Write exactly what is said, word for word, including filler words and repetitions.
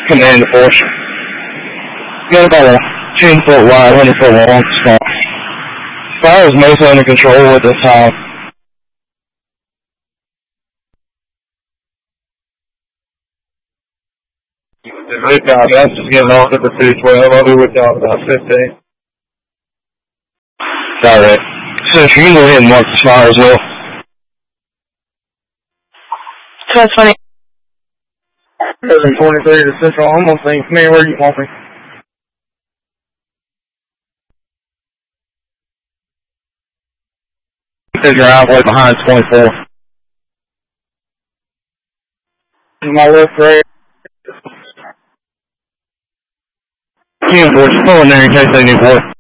Command force. Got about a ten foot wide, one hundred foot long spot. Fire is mostly under control at this time. Good job, guys. Just getting off at the two twelve. I'll be with y'all in about fifteen. Alright. So if you can go ahead and mark the spot as well. That's funny. seven twenty-three to Central. I'm gonna think, man, where you want me? Says you're out way behind twenty-four. My left grade. Team force, pulling there in case they need work.